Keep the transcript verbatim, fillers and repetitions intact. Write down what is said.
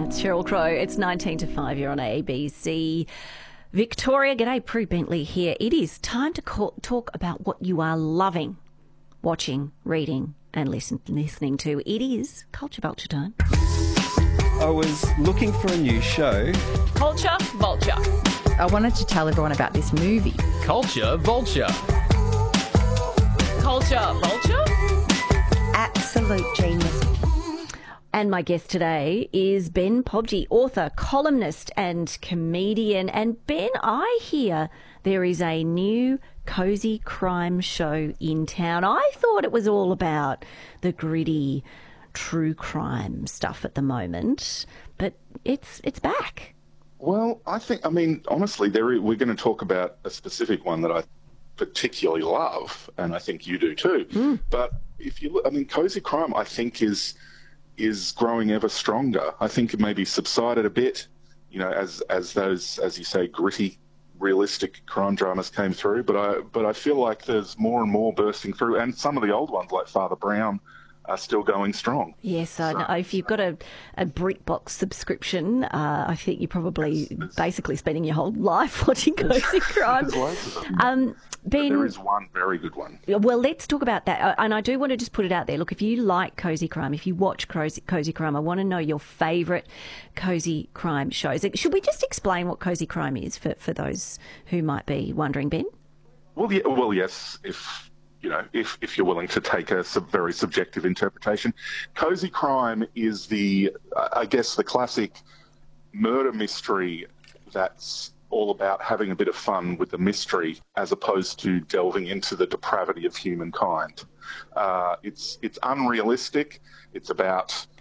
That's Sheryl Crow. It's nineteen to five. You're on A B C. Victoria, g'day, Prue Bentley here. It is time to call, talk about what you are loving, watching, reading and listen, listening to. It is Culture Vulture time. I was looking for a new show. Culture Vulture. I wanted to tell everyone about this movie. Culture Vulture. Culture Vulture? Absolute genius. And my guest today is Ben Pobji, author, columnist and comedian. And Ben, I hear there is a new cosy crime show in town. I thought it was all about the gritty true crime stuff at the moment, but it's it's back. Well, I think, I mean, honestly, there is, we're going to talk about a specific one that I particularly love, and I think you do too. Mm. But if you look, I mean, cozy crime, I think is... is growing ever stronger. I think it maybe subsided a bit, you know, as as those, as you say, gritty, realistic crime dramas came through. But I but I feel like there's more and more bursting through, and some of the old ones like Father Brown are still going strong. Yes, I know. If you've got a, a BritBox subscription, uh, I think you're probably it's, it's, basically spending your whole life watching cozy crime. There's loads of them. Um, Ben, there is one very good one. Well, let's talk about that. And I do want to just put it out there. Look, if you like cozy crime, if you watch cozy, cozy crime, I want to know your favourite cozy crime shows. Should we just explain what cozy crime is for, for those who might be wondering, Ben? Well, yeah, well, yes, if you know, if, if you're willing to take a sub, very subjective interpretation. Cozy crime is the, I guess, the classic murder mystery that's all about having a bit of fun with the mystery as opposed to delving into the depravity of humankind. Uh, it's it's unrealistic. It's about